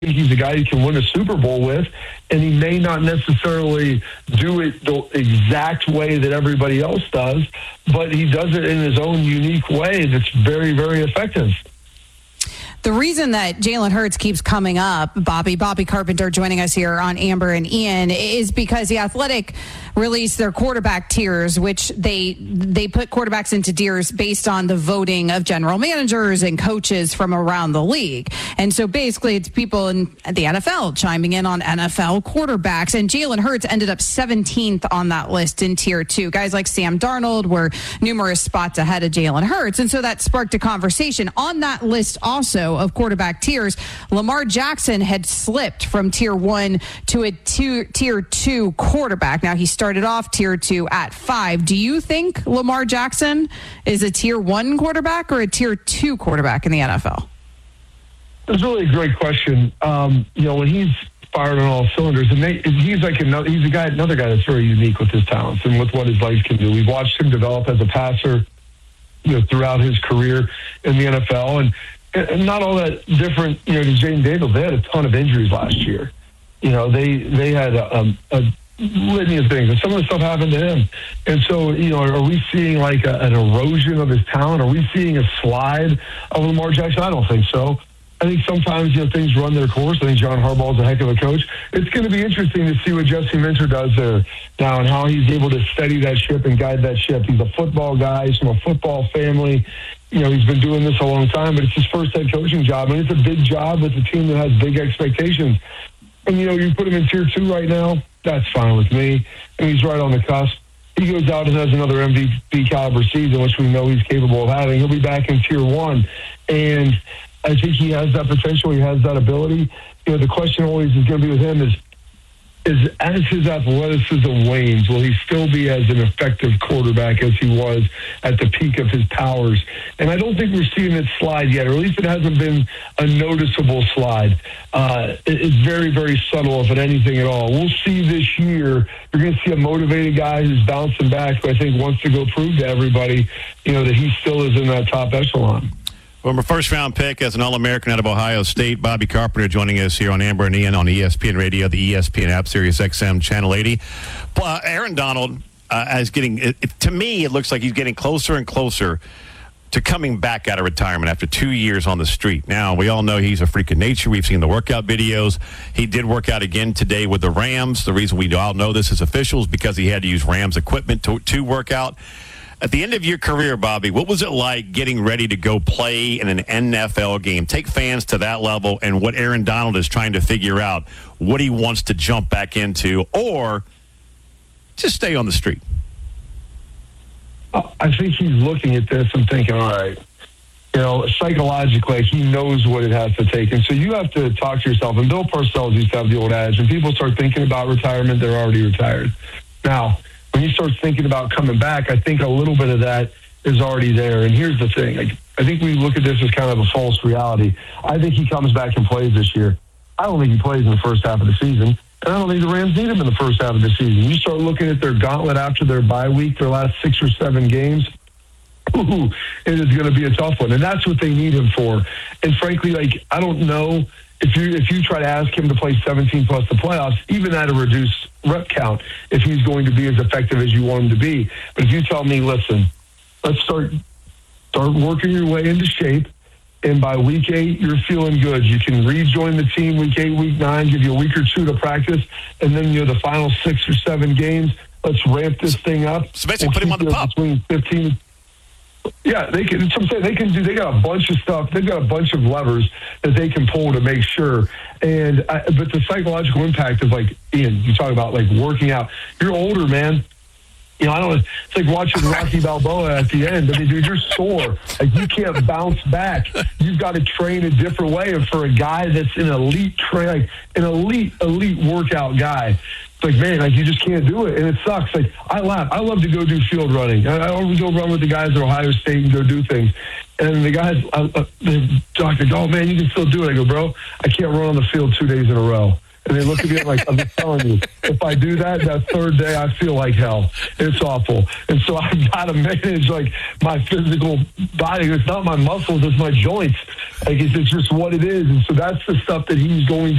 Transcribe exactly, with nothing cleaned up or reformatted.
think he's a guy you can win a Super Bowl with, and he may not necessarily do it the exact way that everybody else does, but he does it in his own unique way that's very, very effective. The reason that Jalen Hurts keeps coming up, Bobby, Bobby Carpenter joining us here on Amber and Ian, is because The Athletic released their quarterback tiers, which they they put quarterbacks into tiers based on the voting of general managers and coaches from around the league. And so basically it's people in the N F L chiming in on N F L quarterbacks. And Jalen Hurts ended up seventeenth on that list in tier two. Guys like Sam Darnold were numerous spots ahead of Jalen Hurts. And so that sparked a conversation. On that list also of quarterback tiers, Lamar Jackson had slipped from tier one to a two, tier two quarterback. Now he started off tier two at five. Do you think Lamar Jackson is a tier one quarterback or a tier two quarterback in the N F L? It's really a great question. Um, you know, when he's fired on all cylinders, and they, he's like another, he's a guy, another guy that's very unique with his talents and with what his legs can do. We've watched him develop as a passer, you know, throughout his career in the N F L, and, and not all that different, you know, to Jaden Daniels. They had a ton of injuries last year. You know, they they had a, a litany of things, and some of the stuff happened to him. And so, you know, are we seeing like a, an erosion of his talent? Are we seeing a slide of Lamar Jackson? I don't think so. I think sometimes, you know, things run their course. I think John Harbaugh is a heck of a coach. It's going to be interesting to see what Jesse Minter does there now and how he's able to steady that ship and guide that ship. He's a football guy. He's from a football family. You know, he's been doing this a long time, but it's his first head coaching job, and it's a big job with a team that has big expectations. And, you know, you put him in tier two right now, that's fine with me. And he's right on the cusp. He goes out and has another M V P caliber season, which we know he's capable of having. He'll be back in tier one. And I think he has that potential. He has that ability. You know, the question always is going to be with him is, is as his athleticism wanes, will he still be as an effective quarterback as he was at the peak of his powers? And I don't think we're seeing it slide yet, or at least it hasn't been a noticeable slide. Uh, it's very, very subtle, if it anything at all. We'll see this year. You're going to see a motivated guy who's bouncing back, who I think wants to go prove to everybody, you know, that he still is in that top echelon. Well, my first-round pick as an All-American out of Ohio State, Bobby Carpenter joining us here on Amber and Ian on E S P N Radio, the E S P N app, Sirius X M, Channel eighty. Uh, Aaron Donald uh, is getting, it, it, to me, it looks like he's getting closer and closer to coming back out of retirement after two years on the street. Now, we all know he's a freak of nature. We've seen the workout videos. He did work out again today with the Rams. The reason we all know this as officials because he had to use Rams equipment to, to work out. At the end of your career, Bobby, what was it like getting ready to go play in an N F L game? Take fans to that level and what Aaron Donald is trying to figure out, what he wants to jump back into, or just stay on the street. I think he's looking at this and thinking, all right, you know, psychologically, he knows what it has to take. And so you have to talk to yourself. And Bill Parcells used to have the old adage, when people start thinking about retirement, they're already retired. Now, when you start thinking about coming back, I think a little bit of that is already there. And here's the thing. Like, I think we look at this as kind of a false reality. I think he comes back and plays this year. I don't think he plays in the first half of the season. And I don't think the Rams need him in the first half of the season. You start looking at their gauntlet after their bye week, their last six or seven games, ooh, it is going to be a tough one. And that's what they need him for. And frankly, like, I don't know if you if you try to ask him to play seventeen plus the playoffs, even at a reduced rep count, if he's going to be as effective as you want him to be. But if you tell me, listen, let's start start working your way into shape, and by week eight, you're feeling good. You can rejoin the team week eight, week nine, give you a week or two to practice, and then, you know, the final six or seven games, let's ramp this thing up. So basically we'll put him on the pup. Between fifteen Yeah, they can. That's what I'm saying. They can do. They got a bunch of stuff. They've got a bunch of levers that they can pull to make sure. And I, but the psychological impact of, like, Ian, you talk about like working out. You're older, man. You know, I don't. It's like watching Rocky Balboa at the end. I mean, dude, you're sore. Like, you can't bounce back. You've got to train a different way. And for a guy that's an elite train, like an elite, elite workout guy, it's like, man, like, you just can't do it, and it sucks. Like, I laugh. I love to go do field running. I, I always go run with the guys at Ohio State and go do things. And the guys, uh, uh, the doctor, oh man, you can still do it. I go, bro, I can't run on the field two days in a row. And they look at me like, I'm just telling you, if I do that, that third day, I feel like hell. It's awful. And so I've got to manage, like, my physical body. It's not my muscles, it's my joints. Like, it's, it's just what it is. And so that's the stuff that he's going to